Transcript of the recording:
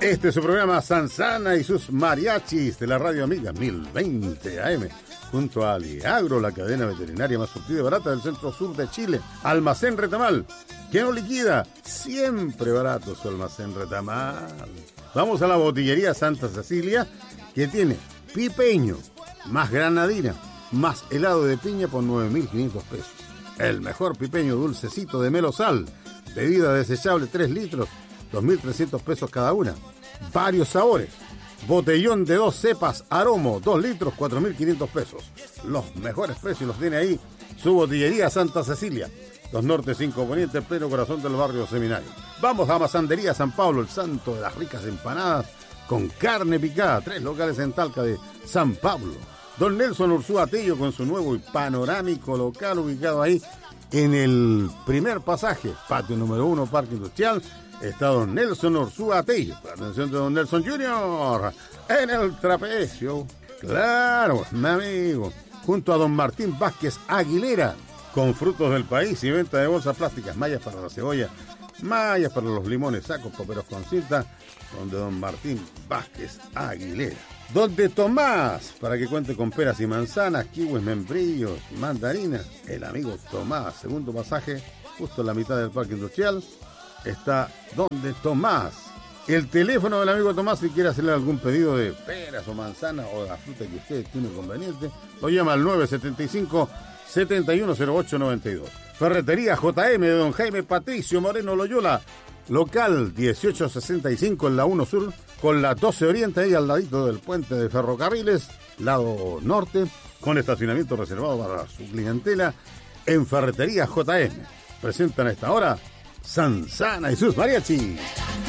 Este es su programa Sansana y sus mariachis de la Radio Amiga 1020 AM. Junto a Aliagro, la cadena veterinaria más surtida y barata del centro sur de Chile. Almacén Retamal, que no liquida, siempre barato su Almacén Retamal. Vamos a la botillería Santa Cecilia, que tiene pipeño, más granadina, más helado de piña por 9.500 pesos. El mejor pipeño dulcecito de Melosal, bebida desechable 3 litros, 2.300 pesos cada una. Varios sabores. Botellón de 2 cepas Aromo, 2 litros, 4.500 pesos. Los mejores precios los tiene ahí su botillería Santa Cecilia. 2 Norte, 5 Poniente, en pleno corazón del barrio Seminario. Vamos a Masandería San Pablo, el santo de las ricas empanadas con carne picada. 3 locales en Talca de San Pablo. Don Nelson Ursúa Tello con su nuevo y panorámico local ubicado ahí en el primer pasaje, patio número 1, Parque Industrial. Está don Nelson Ursúa Tello. Atención de don Nelson Jr. en el trapecio. Claro, mi amigo. Junto a don Martín Vázquez Aguilera, con frutos del país y venta de bolsas plásticas, mallas para la cebolla, mallas para los limones, sacos, poperos con cinta, donde don Martín Vázquez Aguilera. Donde Tomás, para que cuente con peras y manzanas, kiwis, membrillos, mandarinas. El amigo Tomás, segundo pasaje, justo en la mitad del Parque Industrial, está donde Tomás. El teléfono del amigo Tomás, si quiere hacerle algún pedido de peras o manzanas o de la fruta que usted tiene conveniente, lo llama al 975-710892. Ferretería JM de don Jaime Patricio Moreno Loyola, local 1865 en la 1 Sur, con la 12 Oriente, ahí al ladito del puente de ferrocarriles, lado norte, con estacionamiento reservado para su clientela, en Ferretería JM. Presentan a esta hora Sansana y sus mariachis.